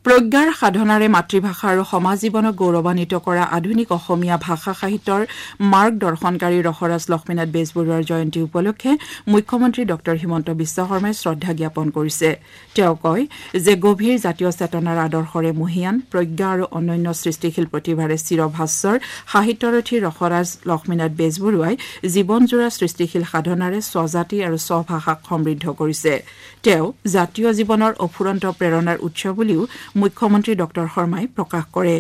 প্ৰজ্ঞাৰ সাধনাৰে মাতৃভাষা আৰু সমাজ জীৱনক গৌৰৱান্বিত কৰা আধুনিক অসমীয়া ভাষা সাহিত্যৰ মাৰ্গদৰ্শনকাৰী ৰসৰাজ লক্ষ্মীনাথ বেজবৰুৱাৰ জয়ন্তী উপলক্ষে মুখ্যমন্ত্ৰী ডঃ হিমন্ত বিশ্ব শৰ্মাই শ্ৰদ্ধা জ্ঞাপন কৰিছে। তেওঁ কয় যে গভীৰ জাতীয় চেতনাৰ আদৰ্শৰে মহিয়ান প্ৰজ্ঞা আৰু অনন্য সৃষ্টিশীল প্ৰতিভাৰে চিৰভাস্বৰ সাহিত্যৰথী ৰসৰাজ লক্ষ্মীনাথ বেজবৰুৱাই জীৱনজোৰা সৃষ্টিশীল সাধনাৰে স্বজাতি আৰু স্বভাষাক সমৃদ্ধ কৰিছে। তেওঁ জাতীয় জীৱনৰ অফুৰন্ত প্ৰেৰণাৰ উৎস বুলিও মুখ্যমন্ত্ৰী ডঃ শৰ্মাই প্ৰকাশ কৰে।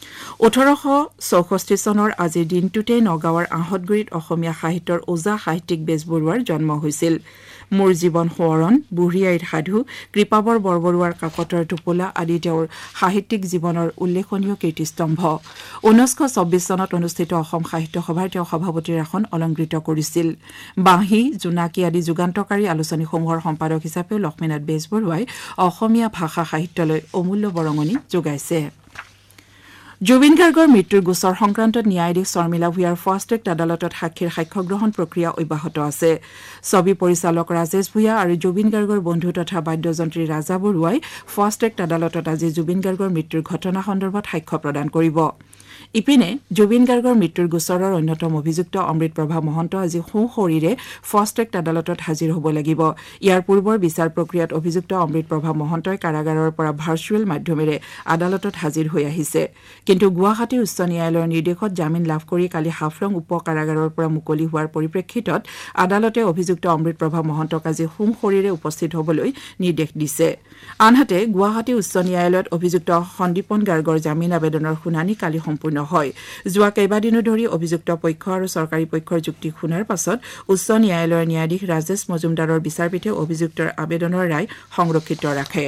1864 চনৰ আজিৰ দিনটোতে নগাঁৱৰ আহঁতগুৰিত অসমীয়া সাহিত্যৰ ওজা সাহিত্যিক বেজবৰুৱাৰ জন্ম হৈছিল। মোৰ জীৱন সোঁৱৰণ, বুঢ়ী আইৰ সাধু, কৃপাবৰ বৰবৰুৱাৰ কাকতৰ টোপোলা আদি তেওঁৰ সাহিত্যিক জীৱনৰ উল্লেখনীয় কীৰ্তিস্তম্ভ। 1924 চনত অনুষ্ঠিত অসম সাহিত্য সভাৰ তেওঁ সভাপতিৰ আসন অলংকৃত কৰিছিল। বাঁহী, জোনাকী আদি যুগান্তকাৰী আলোচনীসমূহৰ সম্পাদক হিচাপেও লক্ষ্মীনাথ বেজবৰুৱাই অসমীয়া ভাষা সাহিত্যলৈ অমূল্য বৰঙণি যোগাইছে। জুবিন গাৰ্গৰ মৃত্যুৰ গোচৰ সংক্ৰান্তত ন্যায়াধীশ শৰ্মিলা ভূঞাৰ ফাষ্ট ট্ৰেক আদালতত সাক্ষীৰ সাক্ষ্য গ্ৰহণ প্ৰক্ৰিয়া অব্যাহত আছে। ছবি পৰিচালক ৰাজেশ ভূঞা আৰু জুবিন গাৰ্গৰ বন্ধু তথা বাদ্যযন্ত্ৰী ৰাজা বৰুৱাই ফাষ্ট ট্ৰেক আদালতত আজি জুবিন গাৰ্গৰ মৃত্যুৰ ঘটনা সন্দৰ্ভত সাক্ষ্য প্ৰদান কৰিব। ইপিনে জুবিন গাৰ্গৰ মৃত্যুৰ গোচৰৰ অন্যতম অভিযুক্ত অমৃতপ্ৰভা মহন্ত আজি সোঁশৰীৰে ফাষ্ট ট্ৰেক আদালতত হাজিৰ হ'ব লাগিব। ইয়াৰ পূৰ্বৰ বিচাৰ প্ৰক্ৰিয়াত অভিযুক্ত অমৃতপ্ৰভা মহন্তই কাৰাগাৰৰ পৰা ভাৰ্চুৱেল মাধ্যমেৰে আদালতত হাজিৰ হৈ আহিছে। কিন্তু গুৱাহাটী উচ্চ ন্যায়ালয়ৰ নিৰ্দেশত জামিন লাভ কৰি কালি হাফলং উপ কাৰাগাৰৰ পৰা মুকলি হোৱাৰ পৰিপ্ৰেক্ষিতত আদালতে অভিযুক্ত অমৃতপ্ৰভা মহন্তক আজি সোঁশৰীৰে উপস্থিত হ'বলৈ নিৰ্দেশ দিছে। আনহাতে গুৱাহাটী উচ্চ ন্যায়ালয়ত অভিযুক্ত সন্দীপন গাৰ্গৰ জামিন আবেদনৰ শুনানি কালি সম্পূৰ্ণ হয়। যোৱা কেইবাদিনো ধৰি অভিযুক্ত পক্ষ আৰু চৰকাৰী পক্ষৰ যুক্তি শুনাৰ পাছত উচ্চ ন্যায়ালয়ৰ ন্যায়াধীশ ৰাজেশ মজুমদাৰৰ বিচাৰপীঠে অভিযুক্তৰ আবেদনৰ ৰায় সংৰক্ষিত ৰাখে।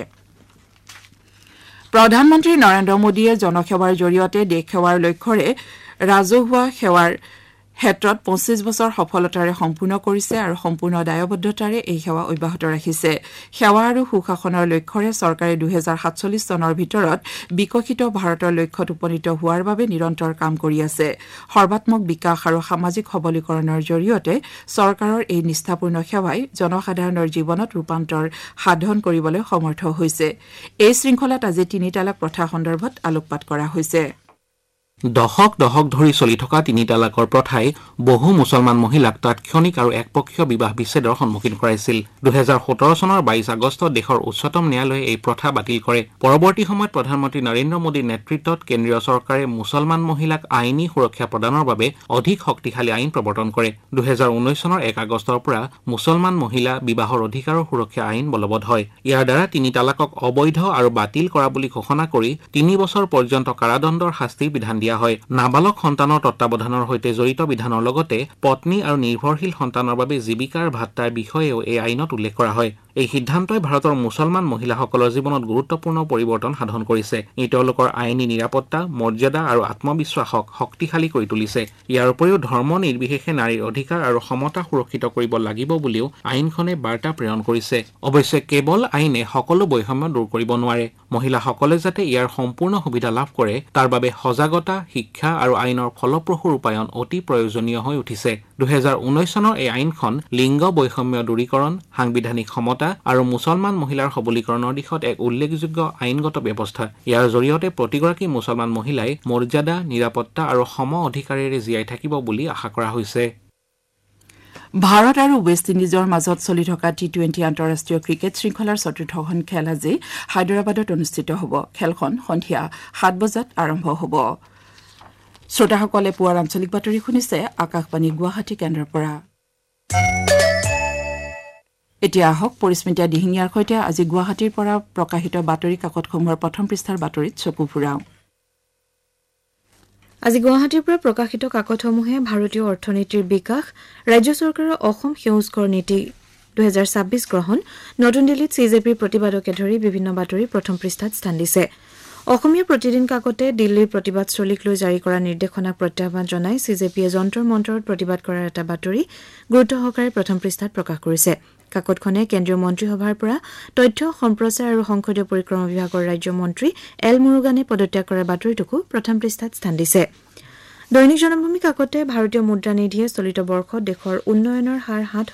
প্ৰধানমন্ত্ৰী নৰেন্দ্ৰ মোদীয়ে জনসেৱাৰ জৰিয়তে দেশ সেৱাৰ লক্ষ্যৰে ৰাজহুৱা সেৱাৰ ক্ষেত্ৰত 25 বছৰ সফলতাৰে সম্পূৰ্ণ কৰিছে আৰু সম্পূৰ্ণ দায়বদ্ধতাৰে এই সেৱা অব্যাহত ৰাখিছে। সেৱা আৰু সুশাসনৰ লক্ষ্যৰে চৰকাৰে 2047 চনৰ ভিতৰত বিকশিত ভাৰতৰ লক্ষ্যত উপনীত হোৱাৰ বাবে নিৰন্তৰ কাম কৰি আছে। সৰ্বাত্মক বিকাশ আৰু সামাজিক সবলীকৰণৰ জৰিয়তে চৰকাৰৰ এই নিষ্ঠাপূৰ্ণ সেৱাই জনসাধাৰণৰ জীৱনত ৰূপান্তৰ সাধন কৰিবলৈ সমৰ্থ হৈছে। এই শৃংখলাত আজি 3 তালাক প্ৰথা সন্দৰ্ভত আলোকপাত কৰা হৈছে। দশক ধৰি চলি থকা 3 তালাকৰ প্ৰথাই বহু মুছলমান মহিলাক তাৎক্ষণিক আৰু একপক্ষীয় বিবাহ বিচ্ছেদৰ সন্মুখীন কৰাইছিল। 2017 চনৰ 22 আগষ্টত দেশৰ উচ্চতম ন্যায়ালয়ে এই প্ৰথা বাতিল কৰে। পৰৱৰ্তী সময়ত প্ৰধানমন্ত্ৰী নৰেন্দ্ৰ মোদীৰ নেতৃত্বত কেন্দ্ৰীয় চৰকাৰে মুছলমান মহিলাক আইনী সুৰক্ষা প্ৰদানৰ বাবে অধিক শক্তিশালী আইন প্ৰৱৰ্তন কৰে। 2019 চনৰ 1 আগষ্টৰ পৰা মুছলমান মহিলা বিবাহৰ অধিকাৰৰ সুৰক্ষা আইন বলবৎ হয়। ইয়াৰ দ্বাৰা 3 তালাকক অবৈধ আৰু বাতিল কৰা বুলি ঘোষণা কৰি 3 বছৰ পৰ্যন্ত কাৰাদণ্ডৰ শাস্তিৰ বিধান দিয়া হয়। নাবালক সন্তানৰ তত্বাৱধানৰ সৈতে জড়িত বিধানৰ লগতে পত্নী আৰু নিৰ্ভৰশীল সন্তানৰ বাবে জীৱিকাৰ ভাত্তাৰ বিষয়েও এই আইনত উল্লেখ কৰা হয়। এই সিদ্ধান্তই ভাৰতৰ মুছলমান মহিলাসকলৰ জীৱনত গুৰুত্বপূৰ্ণ পৰিৱৰ্তন সাধন কৰিছে। ই তেওঁলোকৰ আইনী নিৰাপত্তা, মৰ্যাদা আৰু আত্মবিশ্বাসক শক্তিশালী কৰি তুলিছে। ইয়াৰ উপৰিও ধৰ্ম নিৰ্বিশেষে নাৰীৰ অধিকাৰ আৰু সমতা সুৰক্ষিত কৰিব লাগিব বুলিও আইনখনে বাৰ্তা প্ৰেৰণ কৰিছে। অৱশ্যে কেৱল আইনে সকলো বৈষম্য দূৰ কৰিব নোৱাৰে। মহিলাসকলে যাতে ইয়াৰ সম্পূৰ্ণ সুবিধা লাভ কৰে তাৰ বাবে সজাগতা, শিক্ষা আৰু আইনৰ ফলপ্ৰসূ ৰূপায়ণ অতি প্ৰয়োজনীয় হৈ উঠিছে। 2019 চনৰ এই আইনখন লিংগ বৈষম্য দূৰীকৰণ, সাংবিধানিক সমতা আৰু মুছলমান মহিলাৰ সবলীকৰণৰ দিশত এক উল্লেখযোগ্য আইনগত ব্যৱস্থা। ইয়াৰ জৰিয়তে প্ৰতিগৰাকী মুছলমান মহিলাই মৰ্যাদা, নিৰাপত্তা আৰু সম অধিকাৰেৰে জীয়াই থাকিব বুলি আশা কৰা হৈছে। ভাৰত আৰু ৱেষ্ট ইণ্ডিজৰ মাজত চলি থকা T20 আন্তঃৰাষ্ট্ৰীয় ক্ৰিকেট শৃংখলাৰ ৪ৰ্থখন খেল আজি হায়দৰাবাদত অনুষ্ঠিত হ'ব। খেলখন সন্ধিয়া 7 বজাত আৰম্ভ হ'ব। শ্ৰোতাসকলে পুৱাৰ আঞ্চলিক বাতৰি শুনিছে আকাশবাণী গুৱাহাটী কেন্দ্ৰৰ পৰা। এতিয়া আহক পৰিস্মিতা দিহিঙীয়াৰ সৈতে আজি গুৱাহাটীৰ পৰা প্ৰকাশিত বাতৰি কাকতসমূহৰ প্ৰথম পৃষ্ঠাৰ বাতৰিত চকু ফুৰাওঁ। আজি গুৱাহাটীৰ পৰা প্ৰকাশিত কাকতসমূহে ভাৰতীয় অৰ্থনীতিৰ বিকাশ, ৰাজ্য চৰকাৰৰ অসম সেউজকৰ নীতি 2026 গ্ৰহণ, নতুন দিল্লীত CJPৰ প্ৰতিবাদকে ধৰি বিভিন্ন বাতৰি প্ৰথম পৃষ্ঠাত স্থান দিছে। অসমীয়া প্ৰতিদিন কাকতে দিল্লীৰ প্ৰতিবাদস্থলীক লৈ জাৰি কৰা নিৰ্দেশনাক প্ৰত্যাহ্বান জনাই CJPয়ে যন্তৰ মন্তৰত প্ৰতিবাদ কৰাৰ এটা বাতৰি গুৰুত্ব সহকাৰে প্ৰথম পৃষ্ঠাত প্ৰকাশ কৰিছে। কাকতখনে কেন্দ্ৰীয় মন্ত্ৰীসভাৰ পৰা তথ্য সম্প্ৰচাৰ আৰু সংসদীয় পৰিক্ৰমা বিভাগৰ ৰাজ্য মন্ত্ৰী এল মুৰুগানে পদত্যাগ কৰাৰ বাতৰিটোকো প্ৰথম পৃষ্ঠাত স্থান দিছে। দৈনিক জনমভূমি কাকতে ভাৰতীয় মুদ্ৰা নিধিয়ে চলিত বৰ্ষত দেশৰ উন্নয়নৰ হাৰ 7